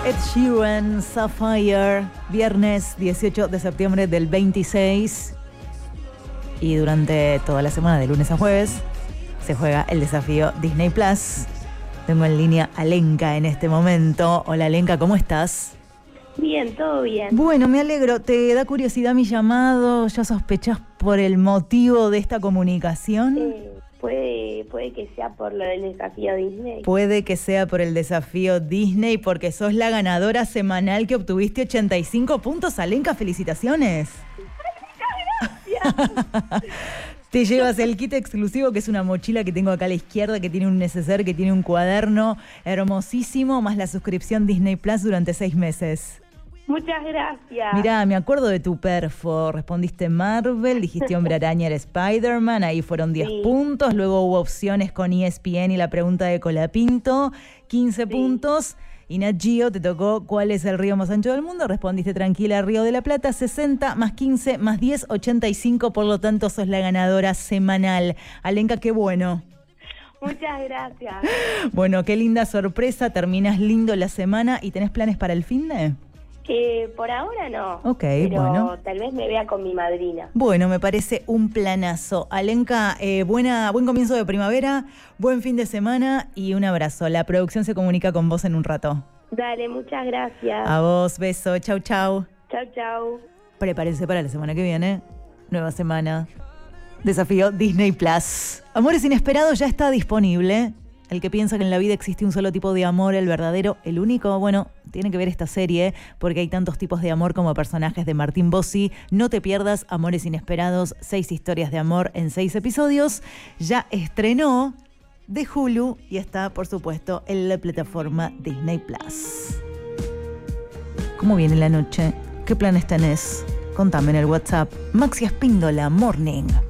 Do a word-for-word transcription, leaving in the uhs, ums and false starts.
Ed Sheeran, Sapphire, viernes dieciocho de septiembre del veintiséis. Y durante toda la semana, de lunes a jueves, se juega el desafío Disney Plus. Tengo en línea a Lenka en este momento. Hola Lenka, ¿cómo estás? Bien, todo bien. Bueno, me alegro. ¿Te da curiosidad mi llamado? ¿Ya sospechás por el motivo de esta comunicación? Eh, puede, puede que sea por lo del desafío Disney. Puede que sea por el desafío Disney, porque sos la ganadora semanal que obtuviste ochenta y cinco puntos. Alenka, felicitaciones. Gracias. Te llevas el kit exclusivo, que es una mochila que tengo acá a la izquierda, que tiene un neceser, que tiene un cuaderno hermosísimo, más la suscripción Disney Plus durante seis meses. Muchas gracias. Mirá, me acuerdo de tu perfo. Respondiste Marvel, dijiste Hombre Araña era Spider-Man, ahí fueron diez Sí. puntos. Luego hubo opciones con E S P N y la pregunta de Colapinto, quince Sí. puntos. Y Nat Geo te tocó ¿cuál es el río más ancho del mundo? Respondiste Tranquila, Río de la Plata, sesenta más quince más diez, ochenta y cinco. Por lo tanto, sos la ganadora semanal. Alenka, qué bueno. Muchas gracias. Bueno, qué linda sorpresa. Terminás lindo la semana. ¿Y tenés planes para el finde? Eh, por ahora no. Ok, pero bueno. tal vez me vea con mi madrina. Bueno, me parece un planazo. Alenka, eh, buena, buen comienzo de primavera, buen fin de semana y un abrazo. La producción se comunica con vos en un rato. Dale, muchas gracias. A vos, beso, chau, chau. Chau, chau. Prepárense para la semana que viene. Nueva semana. Desafío Disney Plus. Amores Inesperados ya está disponible. El que piensa que en la vida existe un solo tipo de amor, el verdadero, el único, bueno, tiene que ver esta serie porque hay tantos tipos de amor como personajes de Martín Bossi. No te pierdas Amores Inesperados, seis historias de amor en seis episodios. Ya estrenó de Hulu y está, por supuesto, en la plataforma Disney Plus. ¿Cómo viene la noche? ¿Qué planes tenés? Contame en el WhatsApp. Maxi Espíndola, Morning.